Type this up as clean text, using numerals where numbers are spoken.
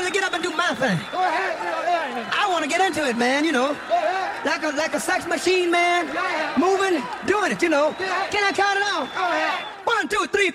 ready to get up and do my thing. Go ahead. I want to get into it, man, like a sex machine, man, moving, doing it, Can I count it out? Go ahead. 1, 2, 3,